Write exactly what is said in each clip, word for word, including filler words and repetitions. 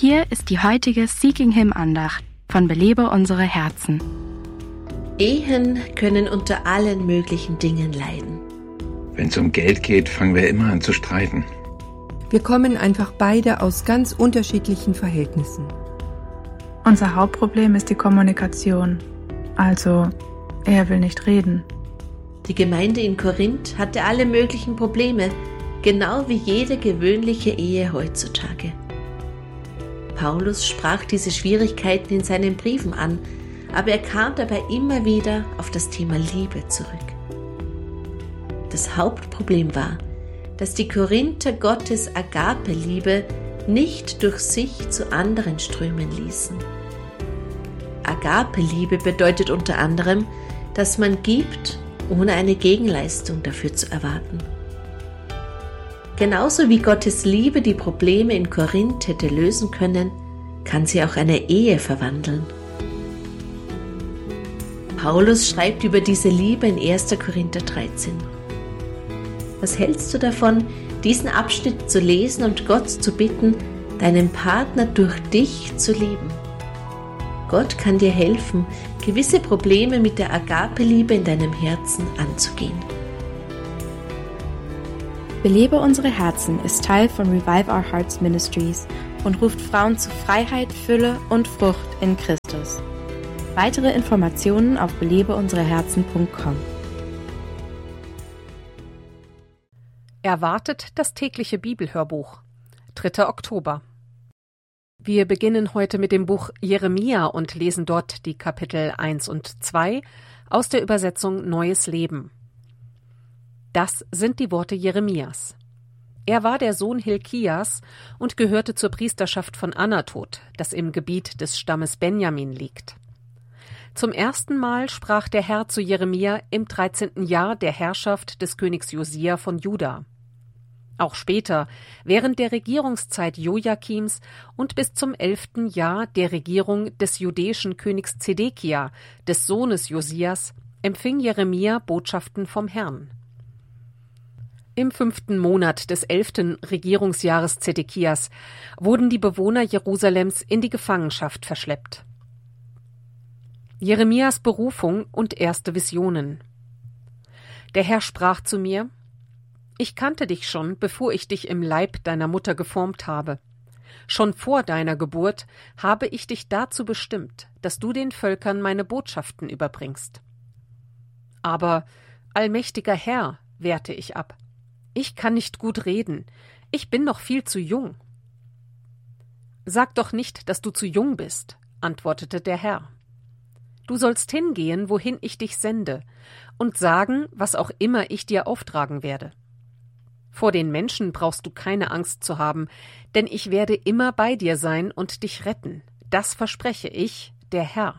Hier ist die heutige Seeking Him Andacht von Belebe unsere Herzen. Ehen können unter allen möglichen Dingen leiden. Wenn es um Geld geht, fangen wir immer an zu streiten. Wir kommen einfach beide aus ganz unterschiedlichen Verhältnissen. Unser Hauptproblem ist die Kommunikation. Also, er will nicht reden. Die Gemeinde in Korinth hatte alle möglichen Probleme, genau wie jede gewöhnliche Ehe heutzutage. Paulus sprach diese Schwierigkeiten in seinen Briefen an, aber er kam dabei immer wieder auf das Thema Liebe zurück. Das Hauptproblem war, dass die Korinther Gottes Agape-Liebe nicht durch sich zu anderen strömen ließen. Agape-Liebe bedeutet unter anderem, dass man gibt, ohne eine Gegenleistung dafür zu erwarten. Genauso wie Gottes Liebe die Probleme in Korinth hätte lösen können, kann sie auch eine Ehe verwandeln. Paulus schreibt über diese Liebe in erster Korinther dreizehn. Was hältst du davon, diesen Abschnitt zu lesen und Gott zu bitten, deinen Partner durch dich zu lieben? Gott kann dir helfen, gewisse Probleme mit der Agape-Liebe in deinem Herzen anzugehen. Belebe unsere Herzen ist Teil von Revive Our Hearts Ministries und ruft Frauen zu Freiheit, Fülle und Frucht in Christus. Weitere Informationen auf belebe unsere herzen punkt com. Erwartet das tägliche Bibelhörbuch. dritter Oktober. Wir beginnen heute mit dem Buch Jeremia und lesen dort die Kapitel eins und zwei aus der Übersetzung Neues Leben. Das sind die Worte Jeremias. Er war der Sohn Hilkias und gehörte zur Priesterschaft von Anatot, das im Gebiet des Stammes Benjamin liegt. Zum ersten Mal sprach der Herr zu Jeremia im dreizehnten Jahr der Herrschaft des Königs Josia von Juda. Auch später, während der Regierungszeit Jojakims und bis zum elften Jahr der Regierung des judäischen Königs Zedekia, des Sohnes Josias, empfing Jeremia Botschaften vom Herrn. Im fünften Monat des elften Regierungsjahres Zedekias wurden die Bewohner Jerusalems in die Gefangenschaft verschleppt. Jeremias Berufung und erste Visionen. Der Herr sprach zu mir: Ich kannte dich schon, bevor ich dich im Leib deiner Mutter geformt habe. Schon vor deiner Geburt habe ich dich dazu bestimmt, dass du den Völkern meine Botschaften überbringst. Aber, allmächtiger Herr, wehrte ich ab, ich kann nicht gut reden, ich bin noch viel zu jung. Sag doch nicht, dass du zu jung bist, antwortete der Herr. Du sollst hingehen, wohin ich dich sende, und sagen, was auch immer ich dir auftragen werde. Vor den Menschen brauchst du keine Angst zu haben, denn ich werde immer bei dir sein und dich retten. Das verspreche ich, der Herr.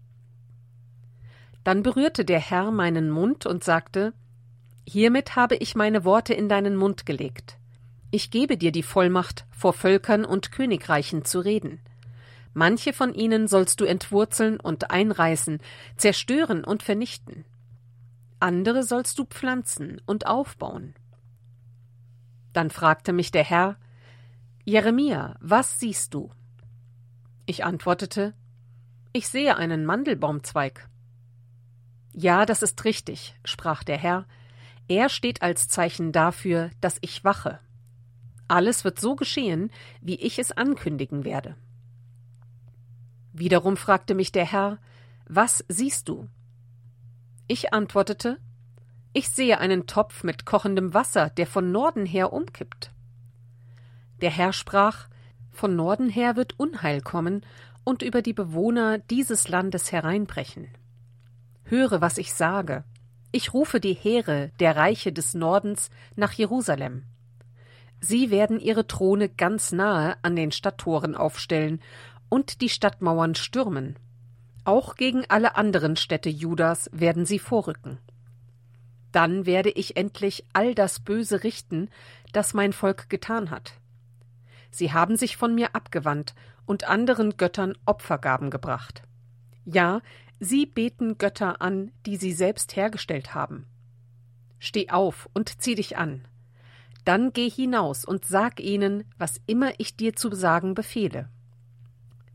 Dann berührte der Herr meinen Mund und sagte: Hiermit habe ich meine Worte in deinen Mund gelegt. Ich gebe dir die Vollmacht, vor Völkern und Königreichen zu reden. Manche von ihnen sollst du entwurzeln und einreißen, zerstören und vernichten. Andere sollst du pflanzen und aufbauen. Dann fragte mich der Herr: Jeremia, was siehst du? Ich antwortete: Ich sehe einen Mandelbaumzweig. Ja, das ist richtig, sprach der Herr. Er steht als Zeichen dafür, dass ich wache. Alles wird so geschehen, wie ich es ankündigen werde. Wiederum fragte mich der Herr: Was siehst du? Ich antwortete: Ich sehe einen Topf mit kochendem Wasser, der von Norden her umkippt. Der Herr sprach: Von Norden her wird Unheil kommen und über die Bewohner dieses Landes hereinbrechen. Höre, was ich sage. Ich rufe die Heere der Reiche des Nordens nach Jerusalem. Sie werden ihre Throne ganz nahe an den Stadttoren aufstellen und die Stadtmauern stürmen. Auch gegen alle anderen Städte Judas werden sie vorrücken. Dann werde ich endlich all das Böse richten, das mein Volk getan hat. Sie haben sich von mir abgewandt und anderen Göttern Opfergaben gebracht. Ja, sie beten Götter an, die sie selbst hergestellt haben. Steh auf und zieh dich an. Dann geh hinaus und sag ihnen, was immer ich dir zu sagen befehle.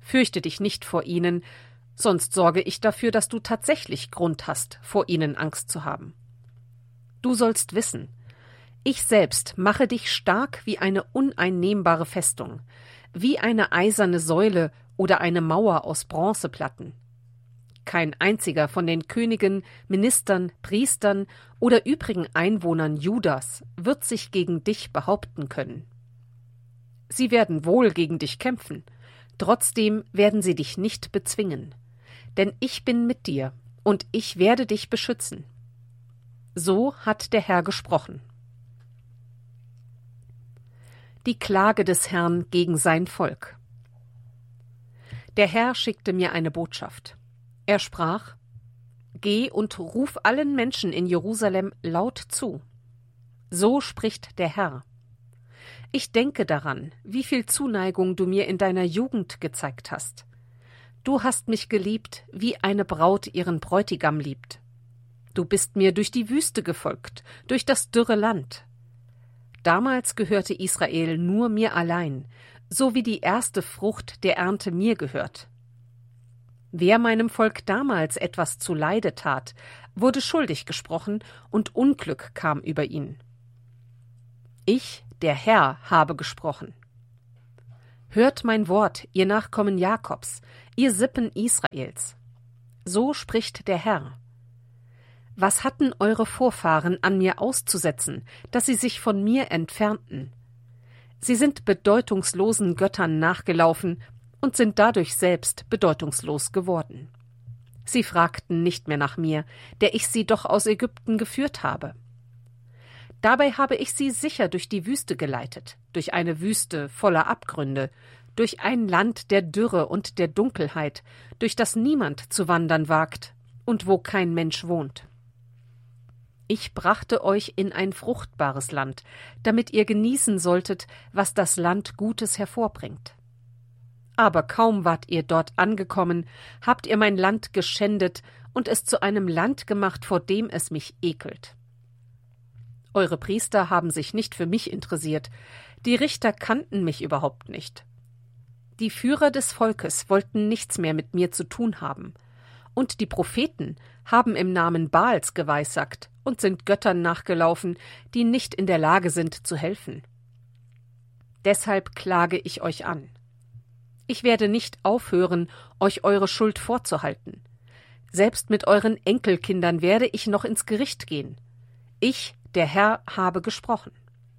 Fürchte dich nicht vor ihnen, sonst sorge ich dafür, dass du tatsächlich Grund hast, vor ihnen Angst zu haben. Du sollst wissen, ich selbst mache dich stark wie eine uneinnehmbare Festung, wie eine eiserne Säule oder eine Mauer aus Bronzeplatten. Kein einziger von den Königen, Ministern, Priestern oder übrigen Einwohnern Judas wird sich gegen dich behaupten können. Sie werden wohl gegen dich kämpfen, trotzdem werden sie dich nicht bezwingen, denn ich bin mit dir und ich werde dich beschützen. So hat der Herr gesprochen. Die Klage des Herrn gegen sein Volk. Der Herr schickte mir eine Botschaft. Er sprach: Geh und ruf allen Menschen in Jerusalem laut zu. So spricht der Herr. Ich denke daran, wie viel Zuneigung du mir in deiner Jugend gezeigt hast. Du hast mich geliebt, wie eine Braut ihren Bräutigam liebt. Du bist mir durch die Wüste gefolgt, durch das dürre Land. Damals gehörte Israel nur mir allein, so wie die erste Frucht der Ernte mir gehört. Wer meinem Volk damals etwas zuleide tat, wurde schuldig gesprochen und Unglück kam über ihn. Ich, der Herr, habe gesprochen. Hört mein Wort, ihr Nachkommen Jakobs, ihr Sippen Israels. So spricht der Herr. Was hatten eure Vorfahren an mir auszusetzen, dass sie sich von mir entfernten? Sie sind bedeutungslosen Göttern nachgelaufen und sind dadurch selbst bedeutungslos geworden. Sie fragten nicht mehr nach mir, der ich sie doch aus Ägypten geführt habe. Dabei habe ich sie sicher durch die Wüste geleitet, durch eine Wüste voller Abgründe, durch ein Land der Dürre und der Dunkelheit, durch das niemand zu wandern wagt und wo kein Mensch wohnt. Ich brachte euch in ein fruchtbares Land, damit ihr genießen solltet, was das Land Gutes hervorbringt. Aber kaum wart ihr dort angekommen, habt ihr mein Land geschändet und es zu einem Land gemacht, vor dem es mich ekelt. Eure Priester haben sich nicht für mich interessiert, die Richter kannten mich überhaupt nicht. Die Führer des Volkes wollten nichts mehr mit mir zu tun haben, und die Propheten haben im Namen Baals geweissagt und sind Göttern nachgelaufen, die nicht in der Lage sind zu helfen. Deshalb klage ich euch an. Ich werde nicht aufhören, euch eure Schuld vorzuhalten. Selbst mit euren Enkelkindern werde ich noch ins Gericht gehen. Ich, der Herr, habe gesprochen.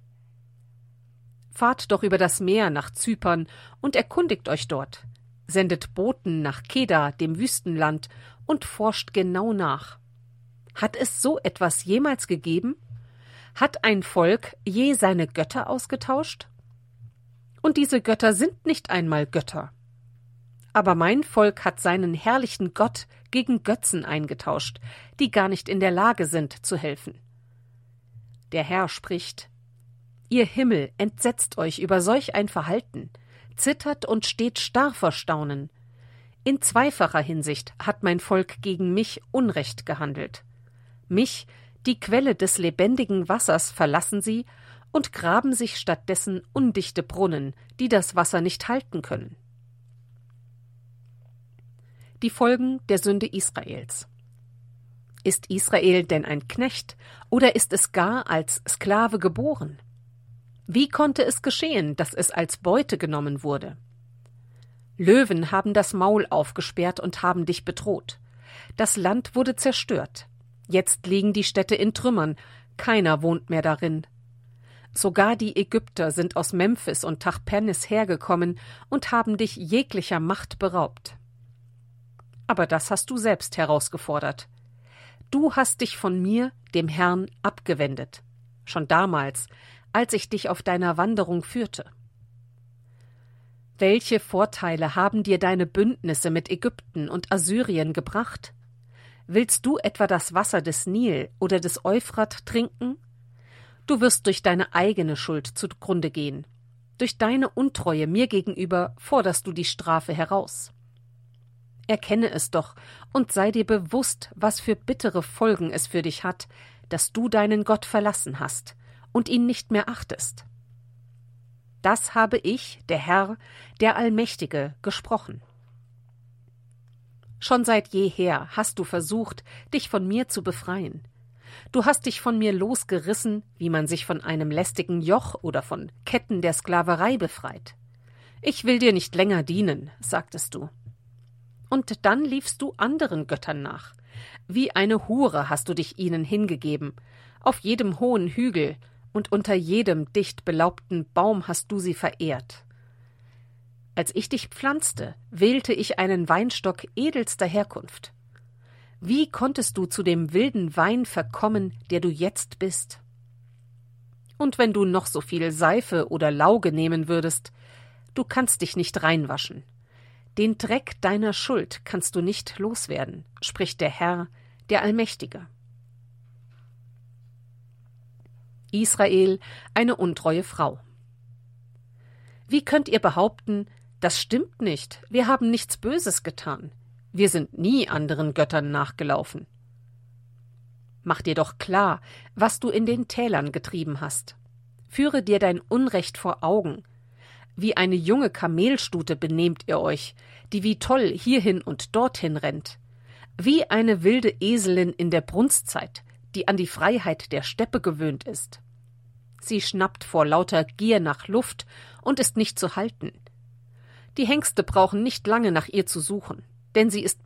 Fahrt doch über das Meer nach Zypern und erkundigt euch dort. Sendet Boten nach Kedar, dem Wüstenland, und forscht genau nach. Hat es so etwas jemals gegeben? Hat ein Volk je seine Götter ausgetauscht? Und diese Götter sind nicht einmal Götter. Aber mein Volk hat seinen herrlichen Gott gegen Götzen eingetauscht, die gar nicht in der Lage sind zu helfen. Der Herr spricht: Ihr Himmel, entsetzt euch über solch ein Verhalten, zittert und steht starr vor Staunen. In zweifacher Hinsicht hat mein Volk gegen mich Unrecht gehandelt. Mich, die Quelle des lebendigen Wassers, verlassen sie und graben sich stattdessen undichte Brunnen, die das Wasser nicht halten können. Die Folgen der Sünde Israels. Ist Israel denn ein Knecht, oder ist es gar als Sklave geboren? Wie konnte es geschehen, dass es als Beute genommen wurde? Löwen haben das Maul aufgesperrt und haben dich bedroht. Das Land wurde zerstört. Jetzt liegen die Städte in Trümmern, keiner wohnt mehr darin. Sogar die Ägypter sind aus Memphis und Tachpenes hergekommen und haben dich jeglicher Macht beraubt. Aber das hast du selbst herausgefordert. Du hast dich von mir, dem Herrn, abgewendet. Schon damals, als ich dich auf deiner Wanderung führte. Welche Vorteile haben dir deine Bündnisse mit Ägypten und Assyrien gebracht? Willst du etwa das Wasser des Nil oder des Euphrat trinken? Du wirst durch deine eigene Schuld zugrunde gehen. Durch deine Untreue mir gegenüber forderst du die Strafe heraus. Erkenne es doch und sei dir bewusst, was für bittere Folgen es für dich hat, dass du deinen Gott verlassen hast und ihn nicht mehr achtest. Das habe ich, der Herr, der Allmächtige, gesprochen. Schon seit jeher hast du versucht, dich von mir zu befreien. Du hast dich von mir losgerissen, wie man sich von einem lästigen Joch oder von Ketten der Sklaverei befreit. Ich will dir nicht länger dienen, sagtest du. Und dann liefst du anderen Göttern nach. Wie eine Hure hast du dich ihnen hingegeben. Auf jedem hohen Hügel und unter jedem dicht belaubten Baum hast du sie verehrt. Als ich dich pflanzte, wählte ich einen Weinstock edelster Herkunft. Wie konntest du zu dem wilden Wein verkommen, der du jetzt bist? Und wenn du noch so viel Seife oder Lauge nehmen würdest, du kannst dich nicht reinwaschen. Den Dreck deiner Schuld kannst du nicht loswerden, spricht der Herr, der Allmächtige. Israel, eine untreue Frau. Wie könnt ihr behaupten, das stimmt nicht, wir haben nichts Böses getan, wir sind nie anderen Göttern nachgelaufen? Mach dir doch klar, was du in den Tälern getrieben hast. Führe dir dein Unrecht vor Augen. Wie eine junge Kamelstute benehmt ihr euch, die wie toll hierhin und dorthin rennt. Wie eine wilde Eselin in der Brunstzeit, die an die Freiheit der Steppe gewöhnt ist. Sie schnappt vor lauter Gier nach Luft und ist nicht zu halten. Die Hengste brauchen nicht lange nach ihr zu suchen, denn sie ist